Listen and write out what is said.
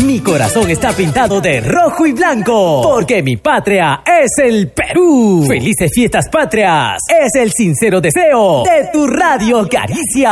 Mi corazón está pintado de rojo y blanco, porque mi patria es el Perú. Felices fiestas patrias, es el sincero deseo de tu Radio Caricia.